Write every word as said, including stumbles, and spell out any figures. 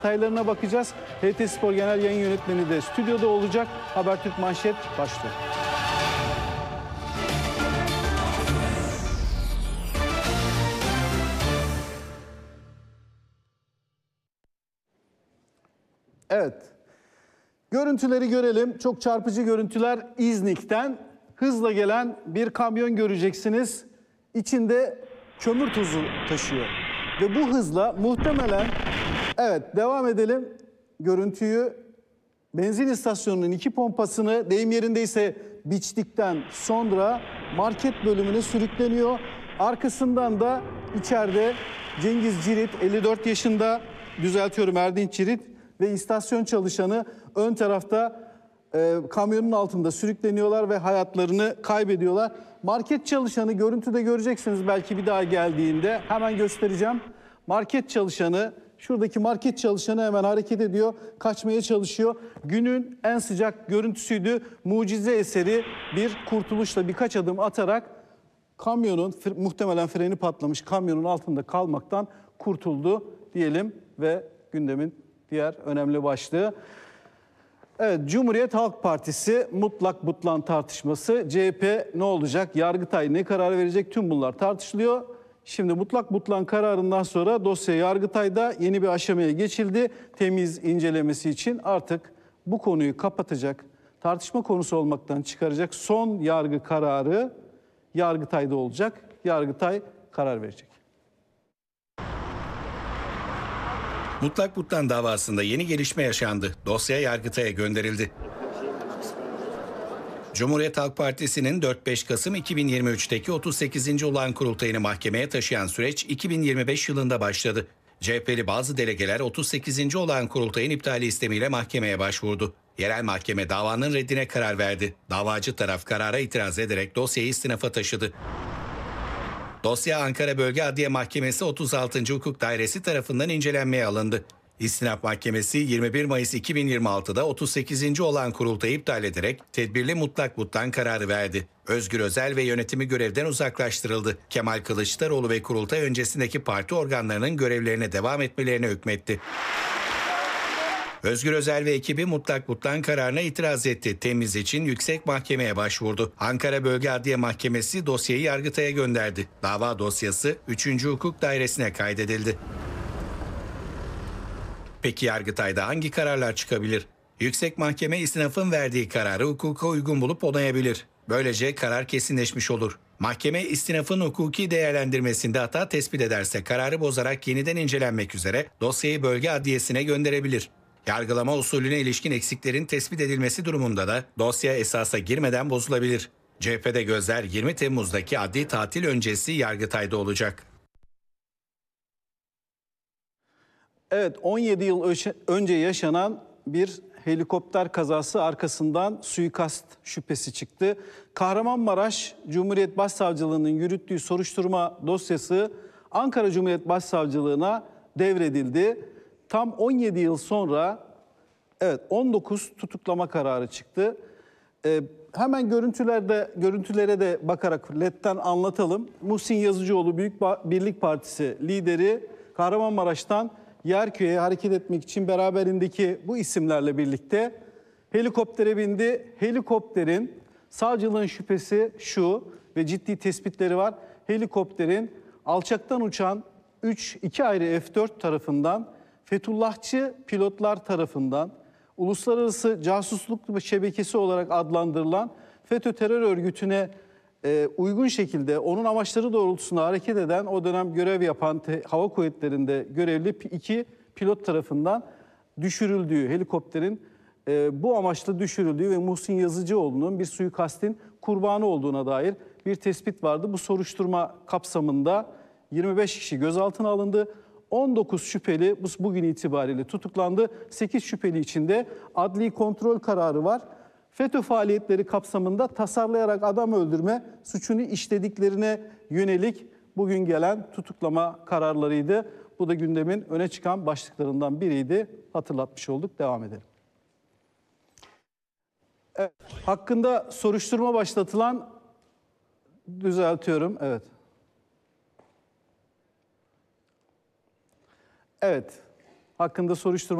Detaylarına bakacağız. H T Spor Genel Yayın Yönetmeni de stüdyoda olacak. Habertürk Manşet başlıyor. Evet. Görüntüleri görelim. Çok çarpıcı görüntüler İznik'ten. Hızla gelen bir kamyon göreceksiniz. İçinde kömür tozu taşıyor. Ve bu hızla muhtemelen, evet devam edelim. Görüntüyü, benzin istasyonunun iki pompasını deyim yerindeyse biçtikten sonra market bölümüne sürükleniyor. Arkasından da içeride Cengiz Cirit, elli dört yaşında, düzeltiyorum Erdinç Cirit ve istasyon çalışanı ön tarafta e, kamyonun altında sürükleniyorlar ve hayatlarını kaybediyorlar. Market çalışanı görüntüde göreceksiniz belki bir daha geldiğinde, hemen göstereceğim. Market çalışanı, şuradaki market çalışanı hemen hareket ediyor, kaçmaya çalışıyor. Günün en sıcak görüntüsüydü. Mucize eseri bir kurtuluşla birkaç adım atarak kamyonun, muhtemelen freni patlamış kamyonun altında kalmaktan kurtuldu diyelim ve gündemin diğer önemli başlığı. Evet, Cumhuriyet Halk Partisi mutlak butlan tartışması. C H P ne olacak? Yargıtay ne karar verecek? Tüm bunlar tartışılıyor. Şimdi mutlak butlan kararından sonra dosya Yargıtay'da yeni bir aşamaya geçildi. Temiz incelemesi için artık bu konuyu kapatacak, tartışma konusu olmaktan çıkaracak son yargı kararı Yargıtay'da olacak. Yargıtay karar verecek. Mutlak butlan davasında yeni gelişme yaşandı. Dosya Yargıtay'a gönderildi. Cumhuriyet Halk Partisi'nin dört beş Kasım iki bin yirmi üç'teki otuz sekizinci olağan kurultayını mahkemeye taşıyan süreç iki bin yirmi beş yılında başladı. C H P'li bazı delegeler otuz sekizinci olağan kurultayın iptali istemiyle mahkemeye başvurdu. Yerel mahkeme davanın reddine karar verdi. Davacı taraf karara itiraz ederek dosyayı istinafa taşıdı. Dosya Ankara Bölge Adliye Mahkemesi otuz altıncı Hukuk Dairesi tarafından incelenmeye alındı. İstinaf Mahkemesi yirmi bir Mayıs iki bin yirmi altı'da otuz sekizinci olağan kurultayı iptal ederek tedbirli mutlak butlan kararı verdi. Özgür Özel ve yönetimi görevden uzaklaştırıldı. Kemal Kılıçdaroğlu ve kurultay öncesindeki parti organlarının görevlerine devam etmelerine hükmetti. Özgür Özel ve ekibi mutlak butlan kararına itiraz etti. Temiz için yüksek mahkemeye başvurdu. Ankara Bölge Adliye Mahkemesi dosyayı Yargıtay'a gönderdi. Dava dosyası üçüncü Hukuk Dairesi'ne kaydedildi. Peki Yargıtay'da hangi kararlar çıkabilir? Yüksek Mahkeme istinafın verdiği kararı hukuka uygun bulup onayabilir. Böylece karar kesinleşmiş olur. Mahkeme istinafın hukuki değerlendirmesinde hata tespit ederse kararı bozarak yeniden incelenmek üzere dosyayı bölge adliyesine gönderebilir. Yargılama usulüne ilişkin eksiklerin tespit edilmesi durumunda da dosya esasa girmeden bozulabilir. C H P'de gözler yirmi Temmuz'daki adli tatil öncesi Yargıtay'da olacak. Evet, on yedi yıl önce yaşanan bir helikopter kazası arkasından suikast şüphesi çıktı. Kahramanmaraş Cumhuriyet Başsavcılığı'nın yürüttüğü soruşturma dosyası Ankara Cumhuriyet Başsavcılığı'na devredildi. Tam on yedi yıl sonra evet on dokuz tutuklama kararı çıktı. Ee, hemen görüntülerde görüntülere de bakarak L E D'den anlatalım. Muhsin Yazıcıoğlu Büyük Birlik Partisi lideri Kahramanmaraş'tan Yerköy'e hareket etmek için beraberindeki bu isimlerle birlikte helikoptere bindi. Helikopterin savcılığın şüphesi şu ve ciddi tespitleri var. Helikopterin alçaktan uçan üç iki ayrı F dört tarafından Fethullahçı pilotlar tarafından uluslararası casusluk şebekesi olarak adlandırılan FETÖ terör örgütüne e, uygun şekilde onun amaçları doğrultusunda hareket eden, o dönem görev yapan te, hava kuvvetlerinde görevli iki pilot tarafından düşürüldüğü, helikopterin e, bu amaçla düşürüldüğü ve Muhsin Yazıcıoğlu'nun bir suikastin kurbanı olduğuna dair bir tespit vardı. Bu soruşturma kapsamında yirmi beş kişi gözaltına alındı. on dokuz şüpheli bugün itibariyle tutuklandı. sekiz şüpheli içinde adli kontrol kararı var. FETÖ faaliyetleri kapsamında tasarlayarak adam öldürme suçunu işlediklerine yönelik bugün gelen tutuklama kararlarıydı. Bu da gündemin öne çıkan başlıklarından biriydi. Hatırlatmış olduk. Devam edelim. Evet, hakkında soruşturma başlatılan, düzeltiyorum, evet. Evet, hakkında soruşturma